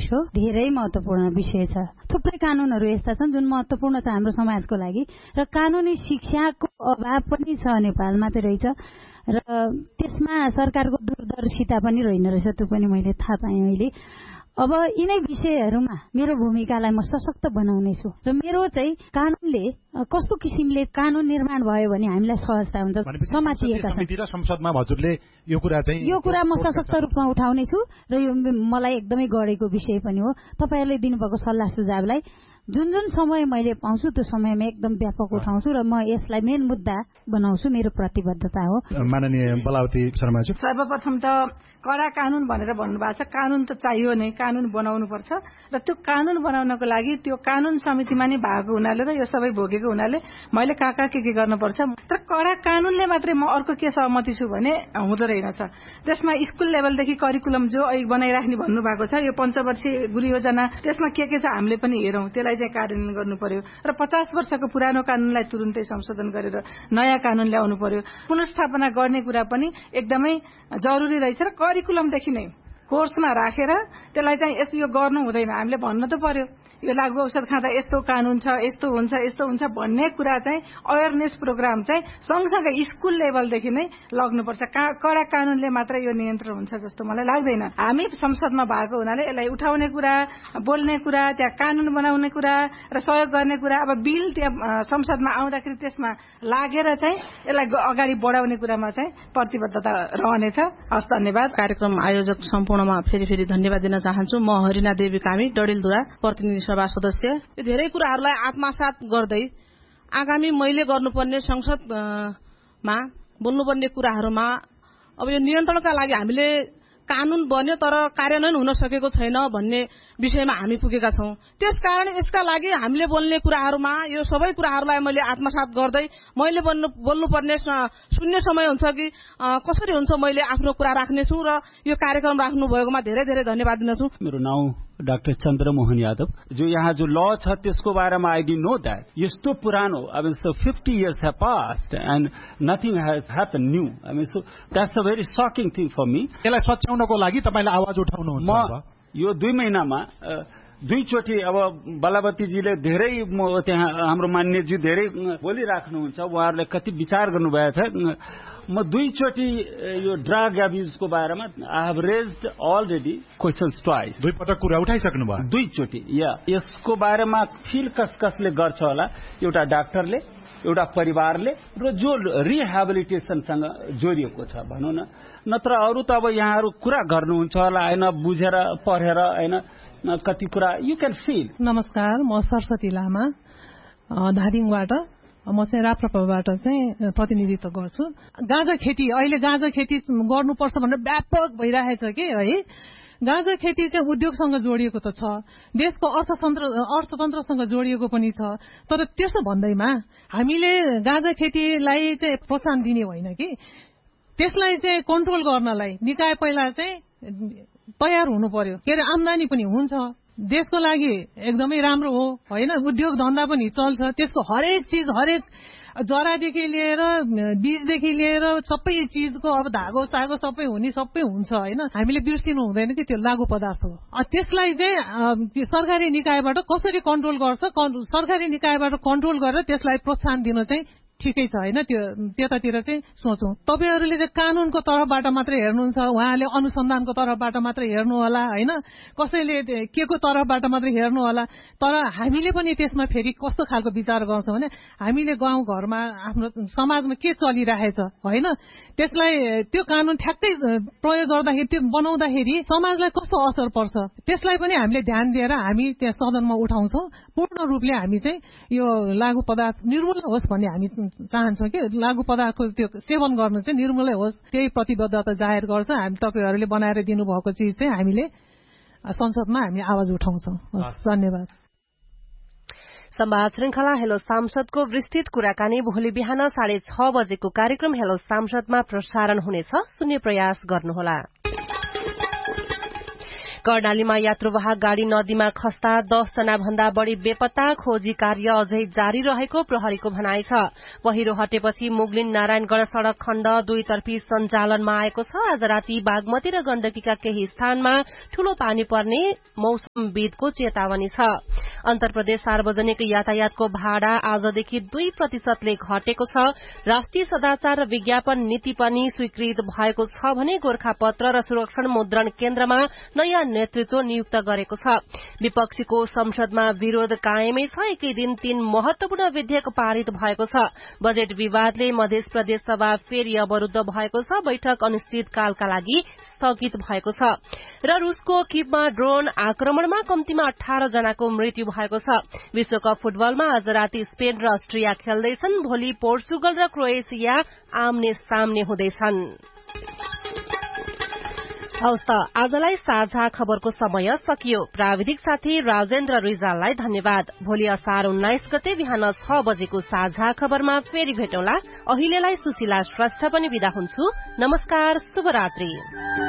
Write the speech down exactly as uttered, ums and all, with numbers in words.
हो, धेरै महत्त्वपूर्ण विषय छ। थुप्रै कानूनहरू यस्ता छन् जुन महत्त्वपूर्ण छ हाम्रो समाजको लागि र कानूनी शिक्षाको अभाव पनि छ नेपालमा चाहिँ रहेछ र त्यसमा सरकारको दूरदर्शिता पनि रहेन रहेछ। त्यो पनि मैले थाहा पाएँ अहिले। अब यिनै विषयहरूमा मेरो भूमिकालाई म सशक्त बनाउने छु र मेरो चाहिँ कानूनले कस्तो किसिमले कानून निर्माण भयो भने हामीलाई सहजता हुन्छ। समातिएका छन् संसदमा हजुरले यो कुरा चाहिँ यो कुरा म सशक्त रूपमा उठाउने छु र यो मलाई एकदमै गढेको विषय पनि हो। तपाईहरुले दिनुभएको सल्लाह सुझावलाई जुन जुन समय मैले पाउँछु त्यो समयमा एकदम व्यापक उठाउँछु र म यसलाई मेन मुद्दा बनाउँछु। मेरो प्रतिबद्धता हो। माननीय बलावती शर्माजी, सर्वप्रथम त कडा कानून भनेर भन्नुभएको छ। कानून त चाहियो नै, कानून बनाउनु पर्छ र त्यो कानून बनाउनको लागि त्यो कानून समितिमा नै भएको हुनाले र यो सबै भोगेको हुनाले मैले कहाँ कहाँ के के गर्नुपर्छ। तर कडा कानूनले मात्रै म अर्को के सहमति छु भने हुँदो रहेनछ। त्यसमा स्कुल लेभलदेखि करिकुलम जो बनाइराख्ने भन्नुभएको छ, यो पञ्चवर्षीय गुरुयोजना, त्यसमा के के छ हामीले पनि हेरौँ, त्यसलाई चाहिँ कार्यान्वयन गर्नु पर्यो र पचास वर्षको पुरानो कानूनलाई तुरुन्तै संशोधन गरेर नयाँ कानून ल्याउनु पर्यो। पुनर्स्थापना गर्ने कुरा पनि एकदमै जरुरी रहेछ र करिकुलमदेखि नै कोर्समा राखेर त्यसलाई चाहिँ यस्तो यो गर्नु हुँदैन, हामीले भन्न त पर्यो यो लागू औषध खाँदा यस्तो कानून छ, यस्तो हुन्छ, यस्तो हुन्छ भन्ने कुरा चाहिँ अवेरनेस प्रोग्राम चाहिँ सँगसँगै स्कुल लेभलदेखि नै लग्नुपर्छ। कडा कानूनले मात्र यो नियन्त्रण हुन्छ जस्तो मलाई लाग्दैन। हामी संसदमा भएको हुनाले यसलाई उठाउने कुरा, बोल्ने कुरा, त्यहाँ कानून बनाउने कुरा र सहयोग गर्ने कुरा, अब बिल त्यहाँ संसदमा आउँदाखेरि त्यसमा लागेर चाहिँ यसलाई अगाडि बढाउने कुरामा चाहिँ प्रतिबद्धता रहनेछ। हस्, धन्यवाद। कार्यक्रम आयोजक सम्पूर्णमा फेरि फेरि धन्यवाद दिन चाहन्छु। म हरिना देवी कामी, डडेलधुरा प्रतिनिधि सभा सदस्य। यो धेरै कुराहरूलाई आत्मसात गर्दै आगामी मैले गर्नुपर्ने संसदमा बोल्नुपर्ने कुराहरूमा अब यो नियन्त्रणका लागि हामीले कानून बन्यो तर कार्यान्वयन हुन सकेको छैन भन्ने विषयमा हामी पुगेका छौं। त्यसकारण यसका लागि हामीले बोल्ने कुराहरूमा यो सबै कुराहरूलाई मैले आत्मसात गर्दै मैले बोल्नुपर्ने शून्य समय हुन्छ कि कसरी हुन्छ मैले आफ्नो कुरा राख्नेछु र यो कार्यक्रम राख्नु भएकोमा धेरै धेरै धन्यवाद दिन्छु। मेरो नाम डाक्टर चन्द्रमोहन यादव। जो यहाँ जो लॉ छ त्यसको बारेमा आई डिडन्ट नो दैट। यस्तो पुरानो, I mean so fifty years have passed and nothing has happen new. I mean so that's a very शकिङ thing for me. यसलाई सच्याउनको लागि तपाईले आवाज उठाउनुहुन्छ। म यो दुई महिनामा दुईचोटि अब बलावतीजीले धेरै त्यहाँ हाम्रो मान्यजी धेरै बोलिराख्नुहुन्छ, उहाँहरूले कति विचार गर्नुभएको छ। म दुईचोटि यो ड्रग एब्युजको बारेमा I have raised already questions twice. दुई पटक कुरा उठाइसक्नु भयो। दुईचोटि या यसको बारेमा फिल कस कसले गर्छ होला, एउटा डाक्टरले, एउटा परिवारले र जो रिहेबिलिटेसनसँग जोडिएको छ भनौँ न। नत्र अरू त अब यहाँहरू कुरा गर्नुहुन्छ होला होइन, बुझेर पढेर होइन, कति कुरा यु क्यान फिल। नमस्कार, म सरस्वती लामा, धादिङबाट। म चाहिँ राप्रपाबाट चाहिँ प्रतिनिधित्व गर्छु। गाँजा खेती, अहिले गाँजा खेती गर्नुपर्छ भनेर व्यापक भइरहेछ कि है। गाँजा खेती चाहिँ उद्योगसँग जोडिएको त छ, देशको अर्थतन्त्र अर्थतन्त्रसँग जोडिएको पनि छ। तर त्यसो भन्दैमा हामीले गाँजा खेतीलाई चाहिँ प्रोत्साहन दिने होइन कि, त्यसलाई चाहिँ कन्ट्रोल गर्नलाई निकाय पहिला चाहिँ तयार हुनु पर्यो। के अरे आम्दानी पनि हुन्छ, देशको लागि एकदमै राम्रो हो होइन, उद्योग धन्दा पनि चल्छ। त्यसको हरेक चिज, हरेक जरादेखि लिएर बीजदेखि लिएर सबै चिजको अब धागो सागो सबै हुने सबै हुन्छ होइन। हामीले बिर्सिनु हुँदैन कि त्यो लागू पदार्थ हो। त्यसलाई चाहिँ सरकारी निकायबाट कसरी कन्ट्रोल गर्छ, सरकारी निकायबाट कन्ट्रोल गरेर त्यसलाई प्रोत्साहन दिन चाहिँ ठिकै छ होइन। त्यो त्यतातिर चाहिँ सोचौं। तपाईहरुले चाहिँ कानूनको तर्फबाट मात्र हेर्नुहुन्छ, उहाँले अनुसन्धानको तर्फबाट मात्र हेर्नु होला होइन, कसैले के को तर्फबाट मात्र हेर्नु होला। तर हामीले पनि त्यसमा फेरि कस्तो खालको विचार गर्छौं भने हामीले गाउँ घरमा आफ्नो समाजमा के चलिरहेछ होइन, त्यसलाई त्यो कानून ठ्याक्कै प्रयोग गर्दाखेरि, त्यो बनाउँदाखेरि समाजलाई कस्तो असर पर्छ त्यसलाई पनि हामीले ध्यान दिएर हामी त्यहाँ सदनमा उठाउँछौं। पूर्ण रूपले हामी चाहिँ यो लागू पदार्थ निर्मूल होस् भन्ने हामी चाहन्छौँ कि लागू पदार्थको त्यो सेवन गर्नु चाहिँ निर्मूलै होस्, त्यही प्रतिबद्धता जाहेर गर्छ। हामी तपाईहरूले बनाएर दिनुभएको चिज चाहिँ हामीले संसदमा हामी आवाज उठाउँछौँ। धन्यवाद। संवाद श्रृंखला हेलो सांसदको विस्तृत कुराकानी भोलि बिहान साढे छ बजेको कार्यक्रम हेलो सांसदमा प्रसारण हुनेछ। सुन्ने प्रयास गर्नुहोला। कर्णालीमा यात्रुवाहक गाड़ी नदीमा खस्दा दस जना भन्दा बढ़ी बेपत्ता, खोजी कार्य अझै जारी रहेको प्रहरीको भनाइ छ। पहिरो हटेपछि मुगलिन नारायणगढ़ सड़क खण्ड दुईतर्फी सञ्चालनमा आएको छ। आज राति बागमती र गण्डकीका केही स्थानमा ठूलो पानी पर्ने मौसमविदको चेतावनी छ। अन्तरप्रदेश सार्वजनिक यातायातको भाडा आजदेखि दुई प्रतिशतले घटेको छ। राष्ट्रिय सदाचार र विज्ञापन नीति पनि स्वीकृत भएको छ भने गोरखापत्र र सुरक्षण मुद्रण केन्द्रमा नयाँ नेतृत्व नियुक्त गरेको छ। विपक्षीको संसदमा विरोध कायमै छ। एकै दिन तीन महत्वपूर्ण विधेयक पारित भएको छ। बजेट विवादले मध्य प्रदेश सभा फेरि अवरूद्ध भएको छ। बैठक अनिश्चितकालका लागि स्थगित भएको छ। र रूसको किभमा ड्रोन आक्रमणमा कम्तीमा अठार जनाको मृत्यु भएको छ। विश्वकप फुटबलमा आज राति स्पेन र अस्ट्रिया खेल्दैछन्। भोलि पोर्चुगल र क्रोएसिया आम्ने सामने हुँदैछन्। हवस् त आजलाई साझा खबरको समय सकियो। प्राविधिक साथी राजेन्द्र रिजाललाई धन्यवाद। भोलि असार उन्नाइस गते बिहान छ बजेको साझा खबरमा फेरि भेटौँला। अहिलेलाई सुशीला श्रेष्ठ पनि बिदा हुन्छु। नमस्कार, शुभरात्रि।